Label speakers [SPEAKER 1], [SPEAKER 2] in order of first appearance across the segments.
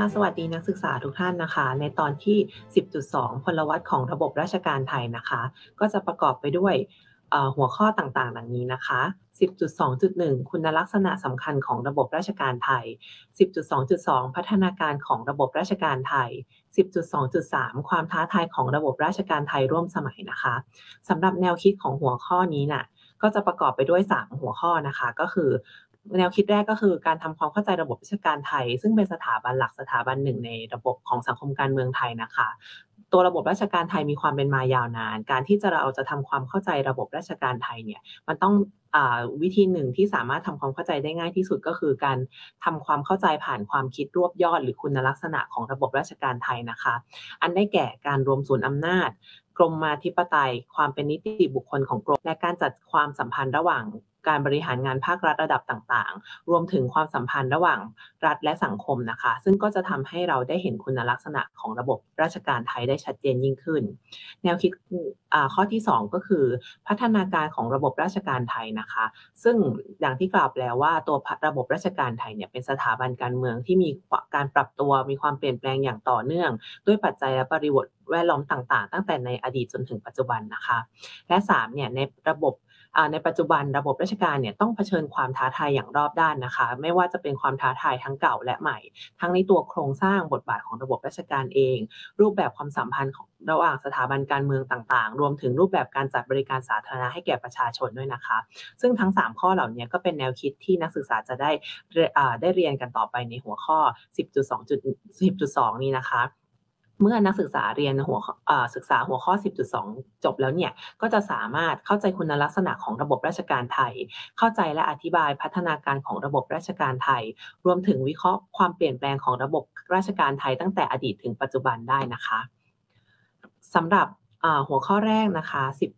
[SPEAKER 1] สวัสดีนักศึกษาทุกท่านนะคะในตอนที่ 10.2 พลวัตของระบบราชการไทยนะคะก็จะประกอบไปด้วยหัวข้อต่างๆดังนี้นะคะ 10.2.1 คุณลักษณะสำคัญของระบบราชการไทย 10.2.2 พัฒนาการของระบบราชการไทย 10.2.3 ความท้าทายของระบบราชการไทยร่วมสมัยนะคะสำหรับแนวคิดของหัวข้อนี้น่ะก็จะประกอบไปด้วย3หัวข้อนะคะก็คือ แนวคิดแรกก็คือการทำความเข้าใจระบบราชการไทยซึ่งเป็นสถาบันหลักสถาบันหนึ่งในระบบของสังคมการเมืองไทยนะคะตัวระบบราชการไทยมีความเป็นมายาวนานการที่เราจะทำความเข้าใจระบบราชการไทยเนี่ยมันต้องวิธีหนึ่งที่สามารถทำความเข้าใจได้ง่ายที่สุดก็คือการทำความเข้าใจผ่านความคิดรวบยอดหรือคุณลักษณะของระบบราชการไทยนะคะอันได้แก่การรวมศูนย์อำนาจกรมมาธิปไตยความเป็นนิติบุคคลของกรมและการจัดความสัมพันธ์ระหว่างการบริหารงานภาครัฐระดับต่างๆรวมถึงความสัมพันธ์ระหว่างรัฐและสังคมนะคะซึ่งก็จะทำให้เราได้เห็นคุณลักษณะของระบบราชการไทยได้ชัดเจนยิ่งขึ้นแนวคิดข้อที่2ก็คือพัฒนาการของระบบราชการไทยนะคะซึ่งอย่างที่กล่าวแล้วว่าตัวระบบราชการไทยเนี่ยเป็นสถาบันการเมืองที่มีการปรับตัวมีความเปลี่ยนแปลงอย่างต่อเนื่องด้วยปัจจัยและบริบทแวดล้อมต่างๆตั้งแต่ในอดีตจนถึงปัจจุบันนะคะและ3เนี่ยในปัจจุบันระบบราชการเนี่ยต้องเผชิญความท้าทายอย่างรอบด้านนะคะไม่ว่าจะเป็นความท้าทายทั้งเก่าและใหม่ทั้งในตัวโครงสร้างบทบาทของระบบราชการเองรูปแบบความสัมพันธ์ของระหว่างสถาบันการเมืองต่างๆรวมถึงรูปแบบการจัดบริการสาธารณะให้แก่ประชาชนด้วยนะคะซึ่งทั้ง3ข้อเหล่านี้ก็เป็นแนวคิดที่นักศึกษาจะได้เรียนกันต่อไปในหัวข้อ 10.2 นี้นะคะเมื่อนักศึกษาเรียนศึกษาหัวข้อ 10.2 จบแล้วเนี่ยก็จะสามารถเข้าใจคุณลักษณะของระบบราชการไทยเข้าใจและอธิบายพัฒนาการของระบบราชการไทยรวมถึงวิเคราะห์ความเปลี่ยนแปลงของระบบราชการไทยตั้งแต่อดีตถึงปัจจุบันได้นะคะสำหรับหัวข้อแรกนะคะ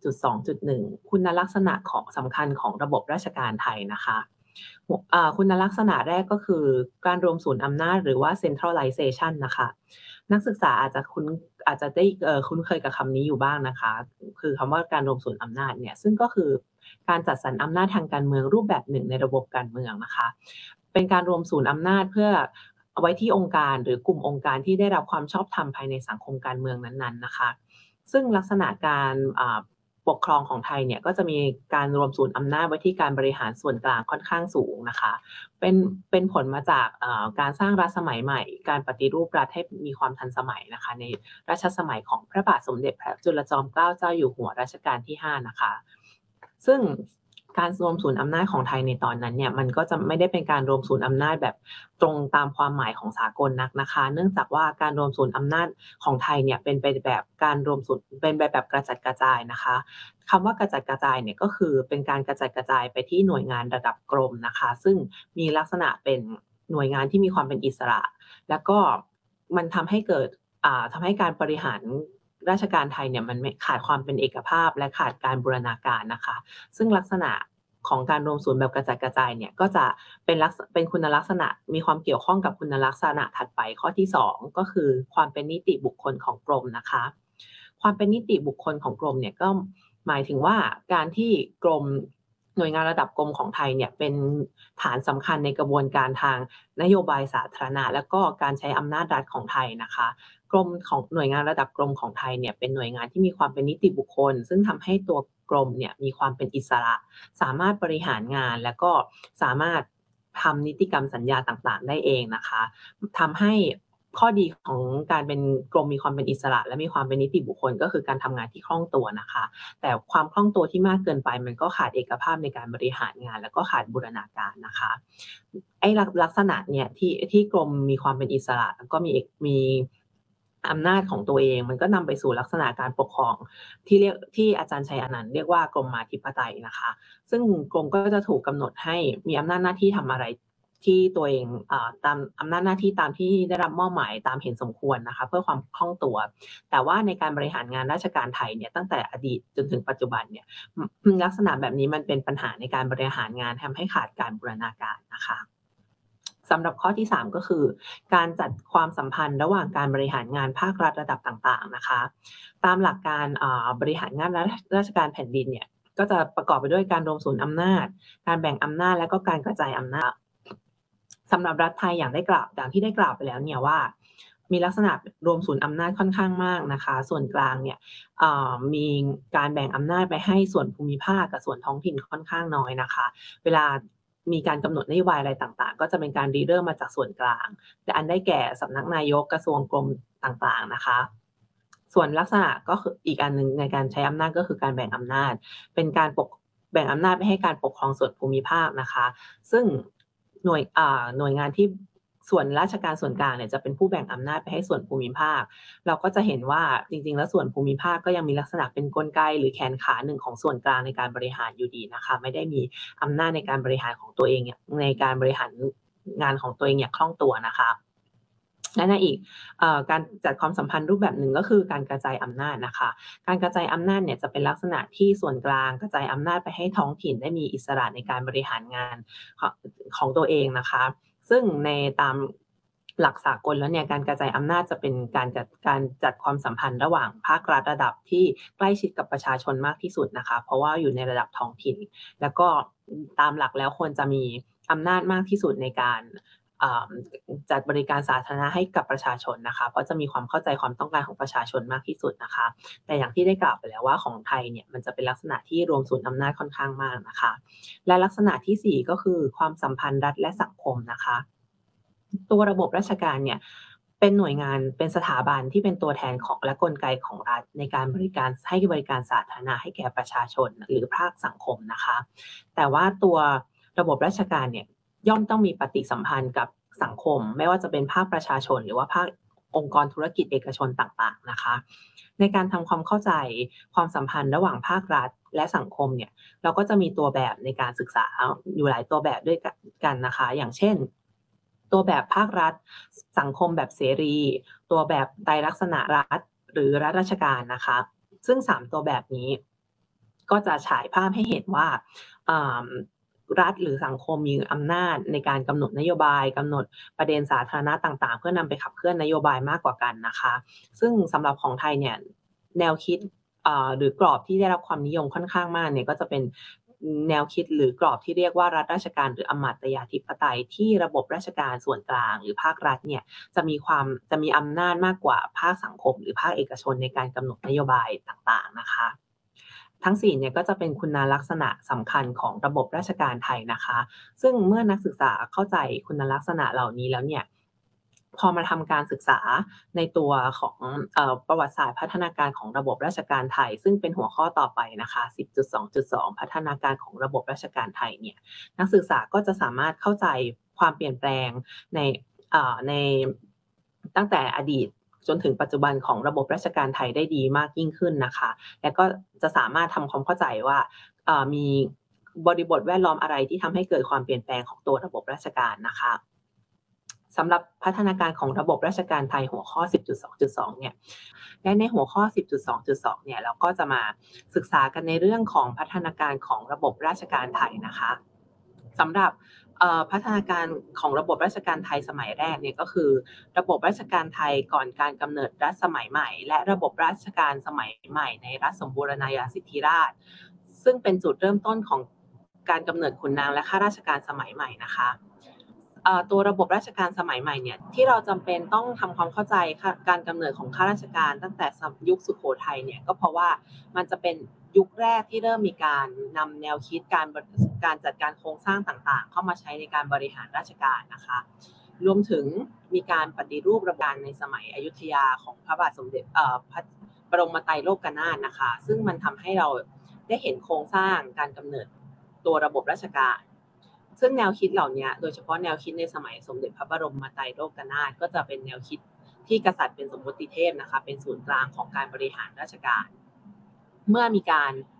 [SPEAKER 1] 10.2.1 คุณลักษณะของสำคัญของระบบราชการไทยนะคะคุณลักษณะแรกก็คือการรวมศูนย์อำนาจหรือว่า centralization นะคะนักศึกษาอาจจะได้คุ้นเคยกับคำนี้อยู่บ้างนะคะคือคำว่าการรวมศูนย์อำนาจเนี่ยซึ่งก็คือการจัดสรรอำนาจทางการเมืองรูปแบบหนึ่งในระบบการเมืองนะคะเป็นการรวมศูนย์อำนาจเพื่อเอาไว้ที่องค์การหรือกลุ่มองค์การที่ได้รับความชอบธรรมภายในสังคมการเมืองนั้นๆนะคะซึ่งลักษณะการปกครองของไทยเนี่ยก็จะมีการรวมศูนย์อำนาจไว้ที่การบริหารส่วนกลางค่อนข้างสูงนะคะเป็นผลมาจากการสร้างรัฐสมัยใหม่การปฏิรูปรัฐให้มีความทันสมัยนะคะในรัชสมัยของพระบาทสมเด็จพระจุลจอมเกล้าเจ้าอยู่หัวรัชกาลที่5นะคะซึ่งการรวมศูนย์อำนาจของไทยในตอนนั้นเนี่ยมันก็จะไม่ได้เป็นการรวมศูนย์อำนาจแบบตรงตามความหมายของสากลนักนะคะเนื่องจากว่าการรวมศูนย์อำนาจของไทยเนี่ยเป็นไปแบบการรวมศูนย์เป็นไปแบบกระจัดกระจายนะคะคำว่ากระจัดกระจายเนี่ยก็คือเป็นการกระจัดกระจายไปที่หน่วยงานระดับกรมนะคะซึ่งมีลักษณะเป็นหน่วยงานที่มีความเป็นอิสระแล้วก็มันทำให้เกิดทำให้การบริหารราชการไทยเนี่ยมันขาดความเป็นเอกภาพและขาดการบูรณาการนะคะซึ่งลักษณะของการรวมศูนย์แบบกระจัดกระจายเนี่ยก็จะเป็นคุณลักษณะมีความเกี่ยวข้องกับคุณลักษณะถัดไปข้อที่2ก็คือความเป็นนิติบุคคลของกรมนะคะความเป็นนิติบุคคลของกรมเนี่ยก็หมายถึงว่าการที่กรมหน่วยงานระดับกรมของไทยเนี่ยเป็นฐานสำคัญในกระบวนการทางนโยบายสาธารณะและก็การใช้อำนาจรัฐของไทยนะคะกรมของหน่วยงานระดับกรมของไทยเนี่ยเป็นหน่วยงานที่มีความเป็นนิติบุคคลซึ่งทำให้ตัวกรมเนี่ยมีความเป็นอิสระสามารถบริหารงานและก็สามารถทำนิติกรรมสัญญาต่างๆได้เองนะคะทำให้ข้อดีของการเป็นกรมมีความเป็นอิสระและมีความเป็นนิติบุคคลก็คือการทำงานที่คล่องตัวนะคะแต่ความคล่องตัวที่มากเกินไปมันก็ขาดเอกภาพในการบริหารงานแล้วก็ขาดบูรณาการนะคะไอ้ลักษณะเนี่ยที่กรมมีความเป็นอิสระแล้วก็มีอำนาจของตัวเองมันก็นำไปสู่ลักษณะการปกครองที่อาจารย์ชัยอนันต์เรียกว่ากรมมาธิปไตยนะคะซึ่งกรมก็จะถูกกำหนดให้มีอำนาจหน้าที่ทำอะไรที่ตัวเองตามอำนาจหน้าที่ตามที่ได้รับมอบหมายตามเห็นสมควรนะคะเพื่อความคล่องตัวแต่ว่าในการบริหารงานราชการไทยเนี่ยตั้งแต่อดีตจนถึงปัจจุบันเนี่ยลักษณะแบบนี้มันเป็นปัญหาในการบริหารงานทำให้ขาดการบูรณาการนะคะสำหรับข้อที่3ก็คือการจัดความสัมพันธ์ระหว่างการบริหารงานภาครัฐระดับต่างๆนะคะตามหลักการบริหารงานราชการแผ่นดินเนี่ยก็จะประกอบไปด้วยการรวมศูนย์อำนาจการแบ่งอำนาจและก็การกระจายอำนาจสำหรับรัฐไทยอย่างที่ได้กล่าวไปแล้วเนี่ยว่ามีลักษณะรวมศูนย์อำนาจค่อนข้างมากนะคะส่วนกลางเนี่ยมีการแบ่งอำนาจไปให้ส่วนภูมิภาคกับส่วนท้องถิ่นค่อนข้างน้อยนะคะเวลามีการกำหนดนโยบายอะไรต่างๆก็จะเป็นการริเริ่มมาจากส่วนกลางแต่อันได้แก่สำนักนายกกระทรวงกรมต่างๆนะคะส่วนลักษณะก็คืออีกอันหนึ่งในการใช้อำนาจก็คือการแบ่งอำนาจเป็นการแบ่งอำนาจไปให้การปกครองส่วนภูมิภาคนะคะซึ่งหน่วยงานที่ส่วนราชการส่วนกลางเนี่ยจะเป็นผู้แบ่งอำนาจไปให้ส่วนภูมิภาคเราก็จะเห็นว่าจริงๆแล้วส่วนภูมิภาคก็ยังมีลักษณะเป็นกลไกหรือแขนขาหนึ่งของส่วนกลางในการบริหารอยู่ดีนะคะไม่ได้มีอำนาจในการบริหารของตัวเองเนี่ยในการบริหารงานของตัวเองอย่างคล่องตัวนะคะและในอีกการจัดความสัมพันธ์รูปแบบหนึ่งก็คือการกระจายอำนาจนะคะการกระจายอำนาจเนี่ยจะเป็นลักษณะที่ส่วนกลางกระจายอำนาจไปให้ท้องถิ่นได้มีอิสระในการบริหารงานของตัวเองนะคะซึ่งในตามหลักสากลแล้วเนี่ยการกระจายอำนาจจะเป็นการจัดความสัมพันธ์ระหว่างภาครัฐระดับที่ใกล้ชิดกับประชาชนมากที่สุดนะคะเพราะว่าอยู่ในระดับท้องถิ่นแล้วก็ตามหลักแล้วควรจะมีอำนาจมากที่สุดในการจัดบริการสาธารณะให้กับประชาชนนะคะเพราะจะมีความเข้าใจความต้องการของประชาชนมากที่สุดนะคะแต่อย่างที่ได้กล่าวไปแล้วว่าของไทยเนี่ยมันจะเป็นลักษณะที่รวมศูนย์อำนาจค่อนข้างมากนะคะและลักษณะที่4ก็คือความสัมพันธ์รัฐและสังคมนะคะตัวระบบราชการเนี่ยเป็นหน่วยงานเป็นสถาบันที่เป็นตัวแทนของและกลไกของรัฐในการให้บริการสาธารณะให้แก่ประชาชนหรือภาคสังคมนะคะแต่ว่าตัวระบบราชการเนี่ยย่อมต้องมีปฏิสัมพันธ์กับสังคมไม่ว่าจะเป็นภาคประชาชนหรือว่าภาคองค์กรธุรกิจเอกชนต่างๆนะคะในการทำความเข้าใจความสัมพันธ์ระหว่างภาครัฐและสังคมเนี่ยเราก็จะมีตัวแบบในการศึกษาอยู่หลายตัวแบบด้วยกันนะคะอย่างเช่นตัวแบบภาครัฐสังคมแบบเสรีตัวแบบไตรลักษณะรัฐหรือรัฐราชการนะคะซึ่ง3ตัวแบบนี้ก็จะฉายภาพให้เห็นว่ารัฐหรือสังคมมีอำนาจในการกำหนดนโยบายกำหนดประเด็นสาธารณะต่างๆเพื่อนำไปขับเคลื่อนนโยบายมากกว่ากันนะคะซึ่งสำหรับของไทยเนี่ยแนวคิดหรือกรอบที่ได้รับความนิยมค่อนข้างมากเนี่ยก็จะเป็นแนวคิดหรือกรอบที่เรียกว่ารัฐราชการหรืออำมาตยาธิปไตยที่ระบบราชการส่วนกลางหรือภาครัฐเนี่ยจะมีอำนาจมากกว่าภาคสังคมหรือภาคเอกชนในการกำหนดนโยบายต่างๆนะคะทั้ง4เนี่ยก็จะเป็นคุณลักษณะสำคัญของระบบราชการไทยนะคะซึ่งเมื่อนักศึกษาเข้าใจคุณลักษณะเหล่านี้แล้วเนี่ยพอมาทำการศึกษาในตัวของประวัติศาสตร์พัฒนาการของระบบราชการไทยซึ่งเป็นหัวข้อต่อไปนะคะ10.2.2พัฒนาการของระบบราชการไทยเนี่ยนักศึกษาก็จะสามารถเข้าใจความเปลี่ยนแปลงในในตั้งแต่อดีตจนถึงปัจจุบันของระบบราชการไทยได้ดีมากยิ่งขึ้นนะคะและก็จะสามารถทำความเข้าใจว่ามีบริบทแวดล้อมอะไรที่ทำให้เกิดความเปลี่ยนแปลงของตัวระบบราชการนะคะสำหรับพัฒนาการของระบบราชการไทยหัวข้อ10.2.2เนี่ยและในหัวข้อ10.2.2เนี่ยเราก็จะมาศึกษากันในเรื่องของพัฒนาการของระบบราชการไทยนะคะสำหรับพัฒนาการของระบบราชการไทยสมัยแรกเนี่ยก็คือระบบราชการไทยก่อนการกำเนิดรัฐสมัยใหม่และระบบราชการสมัยใหม่ในรัฐสมบูรณาญาสิทธิราชย์ซึ่งเป็นจุดเริ่มต้นของการกำเนิดขุนนางและข้าราชการสมัยใหม่นะคะตัวระบบราชการสมัยใหม่เนี่ยที่เราจำเป็นต้องทำความเข้าใจการกำเนิดของข้าราชการตั้งแต่ยุคสุโขทัยเนี่ยก็เพราะว่ามันจะเป็นยุคแรกที่เริ่มมีการนำแนวคิดการจัดการโครงสร้างต่างๆเข้ามาใช้ในการบริหารราชการนะคะรวมถึงมีการปฏิรูประบบการในสมัยอยุธยาของพระบาทสมเด็จพระบรมไตรโลกนาถนะคะซึ่งมันทำให้เราได้เห็นโครงสร้างการกำเนิดตัวระบบราชการซึ่งแนวคิดเหล่านี้โดยเฉพาะแนวคิดในสมัยสมเด็จพระบรมไตรโลกนาถก็จะเป็นแนวคิดที่กษัตริย์เป็นสมมติเทพนะคะเป็นศูนย์กลางของการบริหารราชการเมื่อมีการ